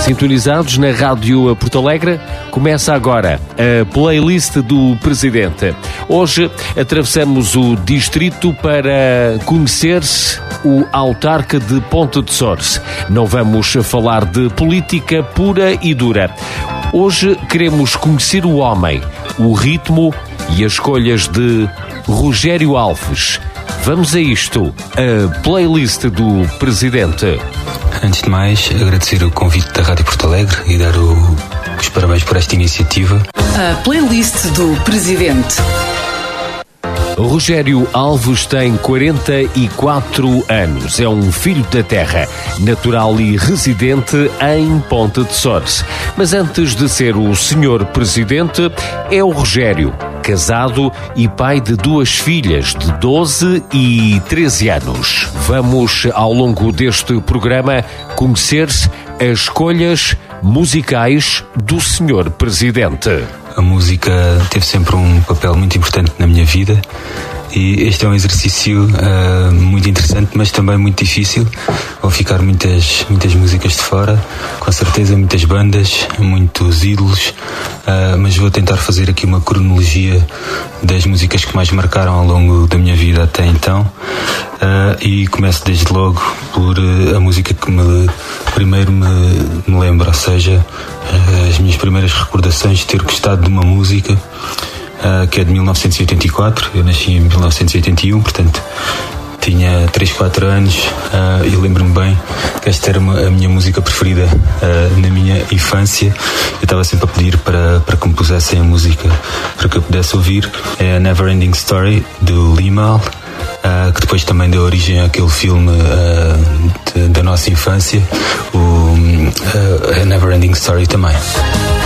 Sintonizados na Rádio Porto Alegre, começa agora a playlist do Presidente. Hoje atravessamos o distrito para conhecer o autarca de Ponte de Sores. Não vamos falar de política pura e dura. Hoje queremos conhecer o homem, o ritmo e as escolhas de Rogério Alves. Vamos a isto, a playlist do Presidente. Antes de mais, agradecer o convite da Rádio Porto Alegre e dar os parabéns por esta iniciativa. A playlist do Presidente. Rogério Alves tem 44 anos, é um filho da terra, natural e residente em Ponte de Sores. Mas antes de ser o senhor Presidente, é o Rogério, casado e pai de 2 filhas de 12 e 13 anos. Vamos, ao longo deste programa, conhecer as escolhas musicais do senhor Presidente. A música teve sempre um papel muito importante na minha vida e este é um exercício muito interessante, mas também muito difícil. Vão ficar muitas músicas de fora, com certeza, muitas bandas, muitos ídolos, mas vou tentar fazer aqui uma cronologia das músicas que mais marcaram ao longo da minha vida até então. E começo desde logo por a música que primeiro me lembra, ou seja, as minhas primeiras recordações de ter gostado de uma música, que é de 1984. Eu nasci em 1981, portanto tinha 3, 4 anos, e lembro-me bem que esta era a minha música preferida na minha infância. Eu estava sempre a pedir para que me pusessem a música para que eu pudesse ouvir. É a Never Ending Story, do Limahl, que depois também deu origem àquele filme da nossa infância, a Never Ending Story também.